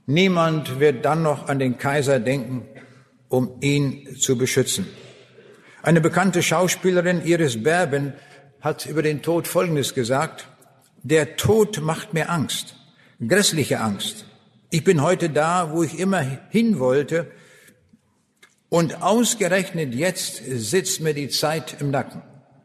Niemand wird dann noch an den Kaiser denken, um ihn zu beschützen. Eine bekannte Schauspielerin, Iris Berben, hat über den Tod Folgendes gesagt: Der Tod macht mir Angst, grässliche Angst. Ich bin heute da, wo ich immer hin wollte, und ausgerechnet jetzt sitzt mir die Zeit im Nacken.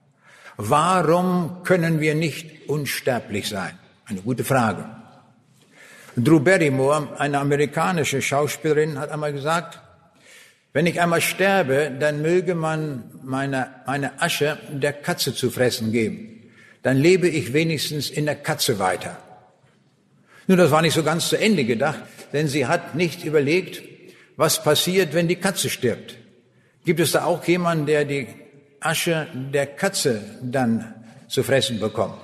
Warum können wir nicht unsterblich sein? Eine gute Frage. Drew Barrymore, eine amerikanische Schauspielerin, hat einmal gesagt: Wenn ich einmal sterbe, dann möge man meine Asche der Katze zu fressen geben. Dann lebe ich wenigstens in der Katze weiter. Nun, das war nicht so ganz zu Ende gedacht, denn sie hat nicht überlegt, was passiert, wenn die Katze stirbt. Gibt es da auch jemanden, der die Asche der Katze dann zu fressen bekommt?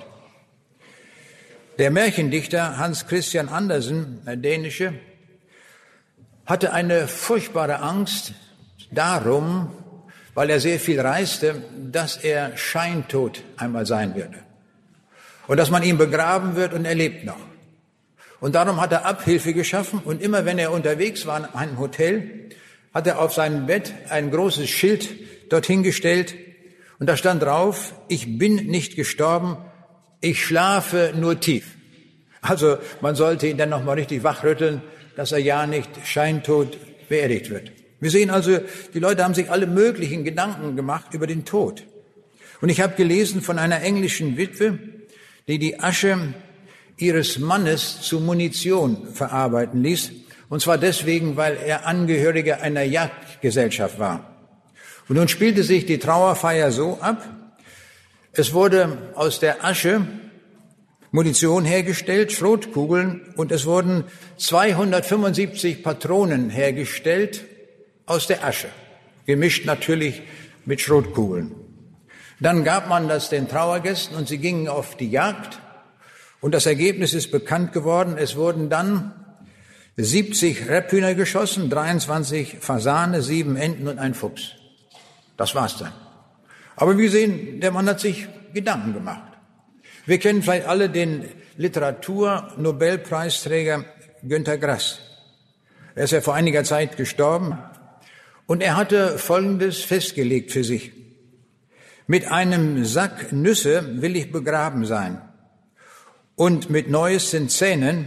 Der Märchendichter Hans Christian Andersen, der dänische, hatte eine furchtbare Angst darum, weil er sehr viel reiste, dass er scheintot einmal sein würde. Und dass man ihn begraben wird und er lebt noch. Und darum hat er Abhilfe geschaffen und immer wenn er unterwegs war in einem Hotel, hat er auf seinem Bett ein großes Schild dorthin gestellt und da stand drauf: Ich bin nicht gestorben, ich schlafe nur tief. Also man sollte ihn dann noch mal richtig wachrütteln, dass er ja nicht scheintot beerdigt wird. Wir sehen also, die Leute haben sich alle möglichen Gedanken gemacht über den Tod. Und ich habe gelesen von einer englischen Witwe, die die Asche ihres Mannes zu Munition verarbeiten ließ. Und zwar deswegen, weil er Angehöriger einer Jagdgesellschaft war. Und nun spielte sich die Trauerfeier so ab: Es wurde aus der Asche Munition hergestellt, Schrotkugeln, und es wurden 275 Patronen hergestellt aus der Asche, gemischt natürlich mit Schrotkugeln. Dann gab man das den Trauergästen und sie gingen auf die Jagd. Und das Ergebnis ist bekannt geworden. Es wurden dann 70 Rebhühner geschossen, 23 Fasane, 7 Enten und ein Fuchs. Das war's dann. Aber wir sehen, der Mann hat sich Gedanken gemacht. Wir kennen vielleicht alle den Literatur-Nobelpreisträger Günter Grass. Er ist ja vor einiger Zeit gestorben. Und er hatte Folgendes festgelegt für sich: Mit einem Sack Nüsse will ich begraben sein und mit neuesten Zähnen.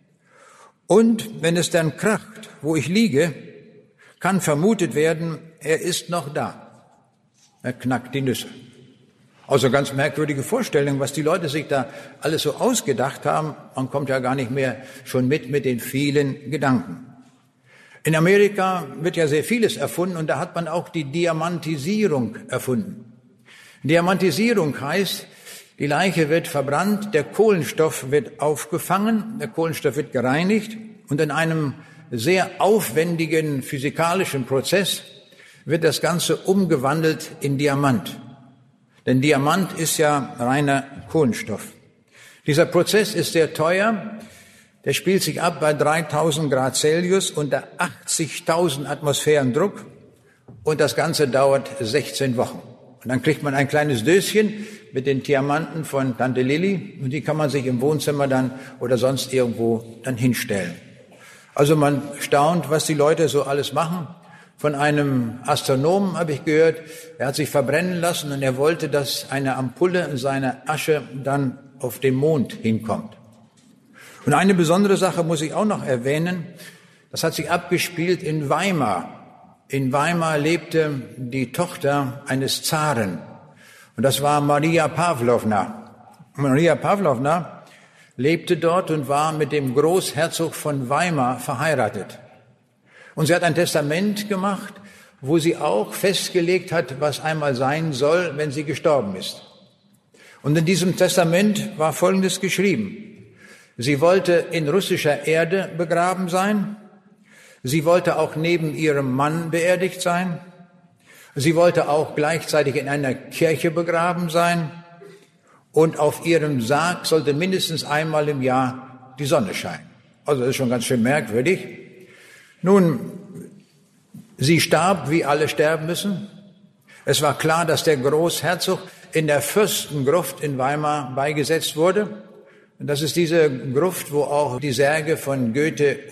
Und wenn es dann kracht, wo ich liege, kann vermutet werden, er ist noch da. Er knackt die Nüsse. Also ganz merkwürdige Vorstellung, was die Leute sich da alles so ausgedacht haben. Man kommt ja gar nicht mehr schon mit den vielen Gedanken. In Amerika wird ja sehr vieles erfunden und da hat man auch die Diamantisierung erfunden. Diamantisierung heißt, die Leiche wird verbrannt, der Kohlenstoff wird aufgefangen, der Kohlenstoff wird gereinigt und in einem sehr aufwendigen physikalischen Prozess wird das Ganze umgewandelt in Diamant. Denn Diamant ist ja reiner Kohlenstoff. Dieser Prozess ist sehr teuer. Der spielt sich ab bei 3000 Grad Celsius unter 80.000 Atmosphären Druck und das Ganze dauert 16 Wochen. Und dann kriegt man ein kleines Döschen mit den Diamanten von Tante Lilly und die kann man sich im Wohnzimmer dann oder sonst irgendwo dann hinstellen. Also man staunt, was die Leute so alles machen. Von einem Astronomen habe ich gehört, er hat sich verbrennen lassen und er wollte, dass eine Ampulle in seiner Asche dann auf den Mond hinkommt. Und eine besondere Sache muss ich auch noch erwähnen, das hat sich abgespielt in Weimar. In Weimar lebte die Tochter eines Zaren und das war Maria Pawlowna. Maria Pawlowna lebte dort und war mit dem Großherzog von Weimar verheiratet. Und sie hat ein Testament gemacht, wo sie auch festgelegt hat, was einmal sein soll, wenn sie gestorben ist. Und in diesem Testament war Folgendes geschrieben: Sie wollte in russischer Erde begraben sein. Sie wollte auch neben ihrem Mann beerdigt sein. Sie wollte auch gleichzeitig in einer Kirche begraben sein. Und auf ihrem Sarg sollte mindestens einmal im Jahr die Sonne scheinen. Also das ist schon ganz schön merkwürdig. Nun, sie starb, wie alle sterben müssen. Es war klar, dass der Großherzog in der Fürstengruft in Weimar beigesetzt wurde. Das ist diese Gruft, wo auch die Särge von Goethe